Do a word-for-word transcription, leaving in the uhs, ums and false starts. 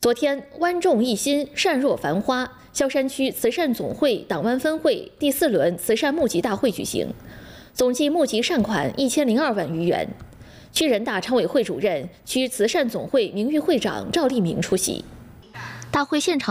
昨天，湾众一心，善若繁花。萧山区慈善总会党湾分会第四轮慈善募集大会举行，总计募集善款一千零二万余元。区人大常委会主任、区慈善总会名誉会长赵立明出席。大会现场。